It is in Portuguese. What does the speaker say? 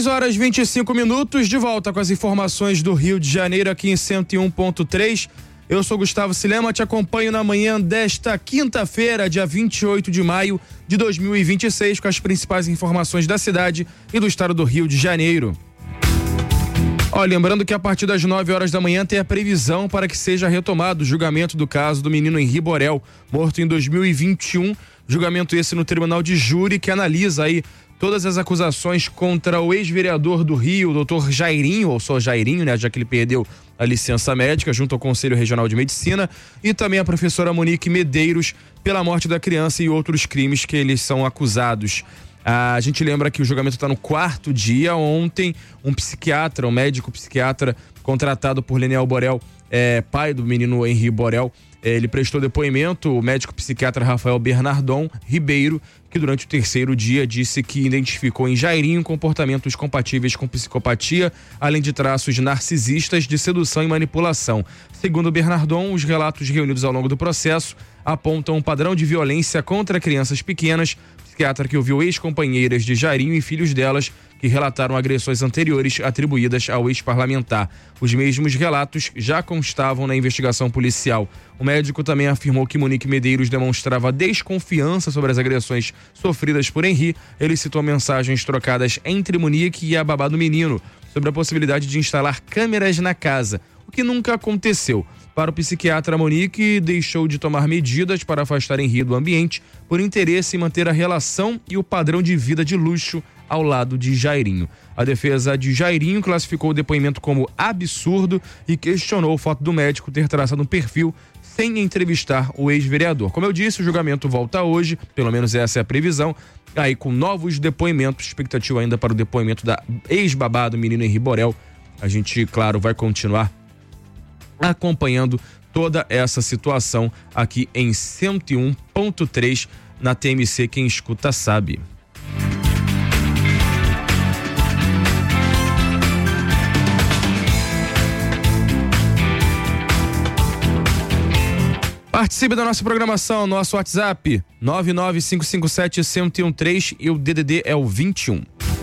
6h25, de volta com as informações do Rio de Janeiro aqui em 101.3. Eu sou Gustavo Silema, te acompanho na manhã desta quinta-feira, dia 28 de maio de 2026, com as principais informações da cidade e do estado do Rio de Janeiro. Lembrando que a partir das 9 horas da manhã tem a previsão para que seja retomado o julgamento do caso do menino Henri Borel, morto em 2021. Julgamento esse no Tribunal de Júri, que analisa aí todas as acusações contra o ex-vereador do Rio, doutor Jairinho, ou só Jairinho, né, já que ele perdeu a licença médica junto ao Conselho Regional de Medicina, e também a professora Monique Medeiros pela morte da criança e outros crimes que eles são acusados. A gente lembra que o julgamento está no 4º dia. Ontem, um médico psiquiatra contratado por Leniel Borel, pai do menino Henri Borel, ele prestou depoimento, o médico psiquiatra Rafael Bernardon Ribeiro, que durante o 3º dia disse que identificou em Jairinho comportamentos compatíveis com psicopatia, além de traços narcisistas de sedução e manipulação. Segundo Bernardon, os relatos reunidos ao longo do processo apontam um padrão de violência contra crianças pequenas. Psiquiatra que ouviu ex-companheiras de Jairinho e filhos delas que relataram agressões anteriores atribuídas ao ex-parlamentar. Os mesmos relatos já constavam na investigação policial. O médico também afirmou que Monique Medeiros demonstrava desconfiança sobre as agressões sofridas por Henri. Ele citou mensagens trocadas entre Monique e a babá do menino sobre a possibilidade de instalar câmeras na casa, o que nunca aconteceu. Para o psiquiatra, Monique deixou de tomar medidas para afastar Henri do ambiente por interesse em manter a relação e o padrão de vida de luxo ao lado de Jairinho. A defesa de Jairinho classificou o depoimento como absurdo e questionou o fato do médico ter traçado um perfil sem entrevistar o ex-vereador. Como eu disse, o julgamento volta hoje, pelo menos essa é a previsão, aí com novos depoimentos, expectativa ainda para o depoimento da ex-babá do menino Henri Borel. A gente, claro, vai continuar acompanhando toda essa situação aqui em 101.3 na TMC. Quem escuta sabe. Participe da nossa programação, nosso WhatsApp 99557-1013 e o DDD é o 21.